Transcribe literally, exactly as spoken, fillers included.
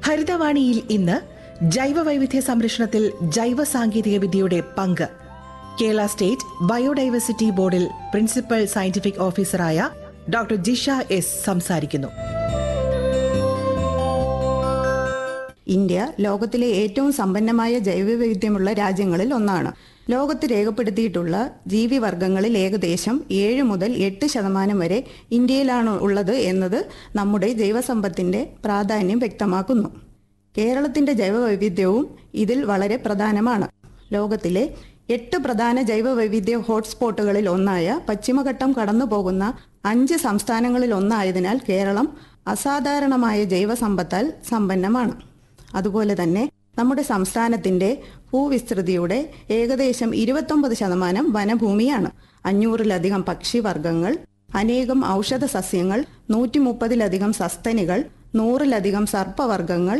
ഹരിതവാണിയിൽ ഇന്ന് ജൈവ വൈവിധ്യ സംരക്ഷണത്തിൽ ജൈവ സാങ്കേതിക വിദ്യയുടെ പങ്ക്. കേരള സ്റ്റേറ്റ് ബയോഡൈവേഴ്സിറ്റി ബോർഡിൽ പ്രിൻസിപ്പൽ സയന്റിഫിക് ഓഫീസറായ ഡോക്ടർ ജിഷ എസ് സംസാരിക്കുന്നു. ഇന്ത്യ ലോകത്തിലെ ഏറ്റവും സമ്പന്നമായ ജൈവവൈവിധ്യമുള്ള രാജ്യങ്ങളിൽ ഒന്നാണ്. ലോകത്ത് രേഖപ്പെടുത്തിയിട്ടുള്ള ജീവിവർഗങ്ങളിൽ ഏകദേശം ഏഴ് മുതൽ എട്ട് ശതമാനം വരെ ഇന്ത്യയിലാണ് ഉള്ളത് എന്നത് നമ്മുടെ ജൈവസമ്പത്തിന്റെ പ്രാധാന്യം വ്യക്തമാക്കുന്നു. കേരളത്തിന്റെ ജൈവവൈവിധ്യവും ഇതിൽ വളരെ പ്രധാനമാണ്. ലോകത്തിലെ എട്ട് പ്രധാന ജൈവവൈവിധ്യ ഹോട്ട്സ്പോട്ടുകളിൽ ഒന്നായ പശ്ചിമഘട്ടം കടന്നുപോകുന്ന അഞ്ച് സംസ്ഥാനങ്ങളിൽ ഒന്നായതിനാൽ കേരളം അസാധാരണമായ ജൈവസമ്പത്താൽ സമ്പന്നമാണ്. അതുപോലെ തന്നെ നമ്മുടെ സംസ്ഥാനത്തിന്റെ ഭൂവിസ്തൃതിയുടെ ഏകദേശം ഇരുപത്തൊമ്പത് ശതമാനം വനഭൂമിയാണ്. അഞ്ഞൂറിലധികം പക്ഷിവർഗങ്ങൾ, അനേകം ഔഷധ സസ്യങ്ങൾ, നൂറ്റി മുപ്പതിലധികം സസ്തനികൾ, നൂറിലധികം സർപ്പവർഗങ്ങൾ,